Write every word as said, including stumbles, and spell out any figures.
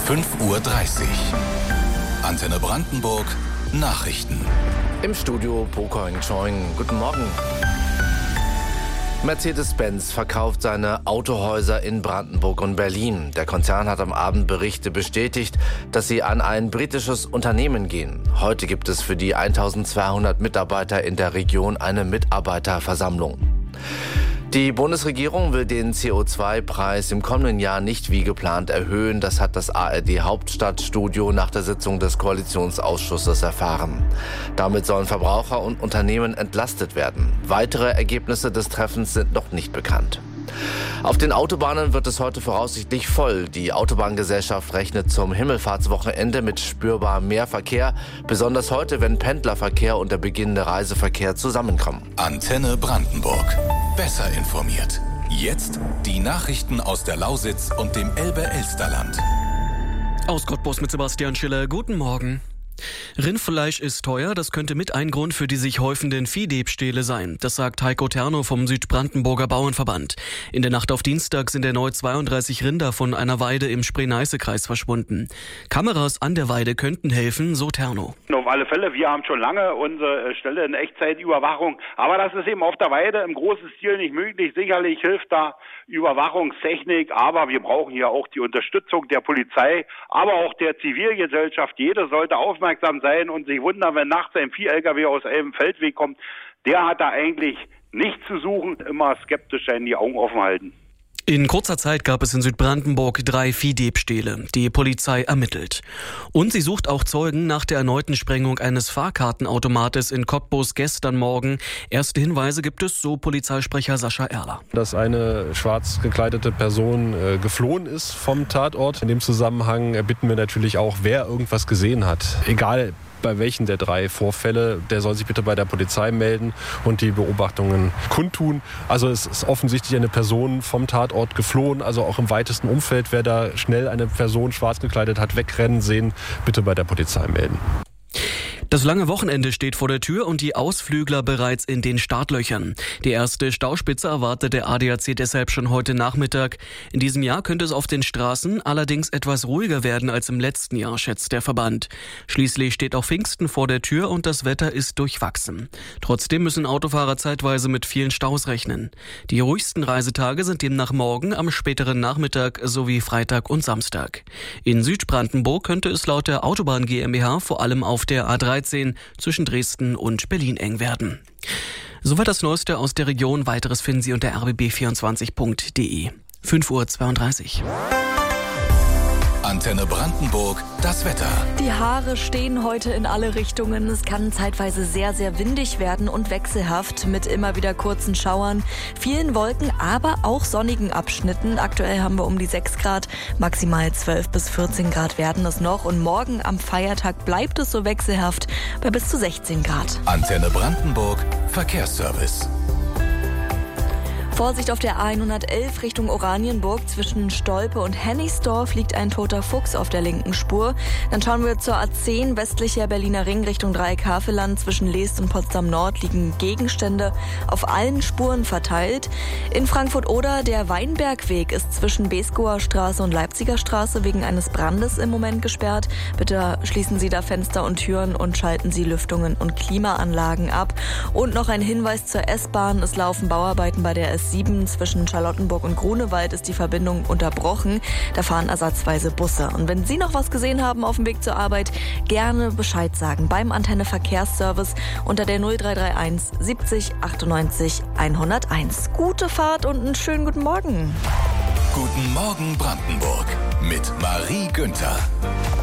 fünf Uhr dreißig. Antenne Brandenburg Nachrichten. Im Studio Pokoing Choing. Guten Morgen. Mercedes-Benz verkauft seine Autohäuser in Brandenburg und Berlin. Der Konzern hat am Abend Berichte bestätigt, dass sie an ein britisches Unternehmen gehen. Heute gibt es für die eintausendzweihundert Mitarbeiter in der Region eine Mitarbeiterversammlung. Die Bundesregierung will den C O zwei Preis im kommenden Jahr nicht wie geplant erhöhen. Das hat das A R D-Hauptstadtstudio nach der Sitzung des Koalitionsausschusses erfahren. Damit sollen Verbraucher und Unternehmen entlastet werden. Weitere Ergebnisse des Treffens sind noch nicht bekannt. Auf den Autobahnen wird es heute voraussichtlich voll. Die Autobahngesellschaft rechnet zum Himmelfahrtswochenende mit spürbar mehr Verkehr, besonders heute, wenn Pendlerverkehr und der beginnende Reiseverkehr zusammenkommen. Antenne Brandenburg. Besser informiert. Jetzt die Nachrichten aus der Lausitz und dem Elbe-Elsterland. Aus Cottbus mit Sebastian Schiller. Guten Morgen. Rindfleisch ist teuer, das könnte mit ein Grund für die sich häufenden Viehdiebstähle sein. Das sagt Heiko Terno vom Südbrandenburger Bauernverband. In der Nacht auf Dienstag sind erneut zweiunddreißig Rinder von einer Weide im Spree-Neiße-Kreis verschwunden. Kameras an der Weide könnten helfen, so Terno. Auf alle Fälle, wir haben schon lange unsere Stelle in Echtzeitüberwachung, aber das ist eben auf der Weide im großen Stil nicht möglich. Sicherlich hilft da Überwachungstechnik, aber wir brauchen hier auch die Unterstützung der Polizei, aber auch der Zivilgesellschaft. Jeder sollte aufmerksam sein und sich wundern, wenn nachts ein Vieh-L K W aus einem Feldweg kommt. Der hat da eigentlich nichts zu suchen. Immer skeptisch sein, die Augen offen halten. In kurzer Zeit gab es in Südbrandenburg drei Viehdiebstähle. Die Polizei ermittelt. Und sie sucht auch Zeugen nach der erneuten Sprengung eines Fahrkartenautomates in Cottbus gestern Morgen. Erste Hinweise gibt es, so Polizeisprecher Sascha Erler. Dass eine schwarz gekleidete Person äh, geflohen ist vom Tatort. In dem Zusammenhang erbitten wir natürlich auch, wer irgendwas gesehen hat. Egal bei welchen der drei Vorfälle, der soll sich bitte bei der Polizei melden und die Beobachtungen kundtun. Also es ist offensichtlich eine Person vom Tatort geflohen, also auch im weitesten Umfeld, wer da schnell eine Person schwarz gekleidet hat, wegrennen sehen, bitte bei der Polizei melden. Das lange Wochenende steht vor der Tür und die Ausflügler bereits in den Startlöchern. Die erste Stauspitze erwartet der A D A C deshalb schon heute Nachmittag. In diesem Jahr könnte es auf den Straßen allerdings etwas ruhiger werden als im letzten Jahr, schätzt der Verband. Schließlich steht auch Pfingsten vor der Tür und das Wetter ist durchwachsen. Trotzdem müssen Autofahrer zeitweise mit vielen Staus rechnen. Die ruhigsten Reisetage sind demnach morgen, am späteren Nachmittag sowie Freitag und Samstag. In Südbrandenburg könnte es laut der Autobahn GmbH vor allem auf der A dreizehn zwischen Dresden und Berlin eng werden. Soweit das Neueste aus der Region. Weiteres finden Sie unter r b b vierundzwanzig punkt d e. fünf Uhr zweiunddreißig. Antenne Brandenburg, das Wetter. Die Haare stehen heute in alle Richtungen. Es kann zeitweise sehr, sehr windig werden und wechselhaft mit immer wieder kurzen Schauern, vielen Wolken, aber auch sonnigen Abschnitten. Aktuell haben wir um die sechs Grad, maximal zwölf bis vierzehn Grad werden es noch. Und morgen am Feiertag bleibt es so wechselhaft bei bis zu sechzehn Grad. Antenne Brandenburg, Verkehrsservice. Vorsicht auf der A hundertelf Richtung Oranienburg. Zwischen Stolpe und Hennigsdorf liegt ein toter Fuchs auf der linken Spur. Dann schauen wir zur A zehn westlicher Berliner Ring Richtung Dreieck-Havelland. Zwischen Leest und Potsdam-Nord liegen Gegenstände auf allen Spuren verteilt. In Frankfurt-Oder der Weinbergweg ist zwischen Beeskower Straße und Leipziger Straße wegen eines Brandes im Moment gesperrt. Bitte schließen Sie da Fenster und Türen und schalten Sie Lüftungen und Klimaanlagen ab. Und noch ein Hinweis zur S-Bahn. Es laufen Bauarbeiten bei der S sieben. Zwischen Charlottenburg und Grunewald ist die Verbindung unterbrochen. Da fahren ersatzweise Busse. Und wenn Sie noch was gesehen haben auf dem Weg zur Arbeit, gerne Bescheid sagen beim Antenne Verkehrsservice unter der null drei drei eins siebzig achtundneunzig hunderteins. Gute Fahrt und einen schönen guten Morgen. Guten Morgen Brandenburg mit Marie Günther.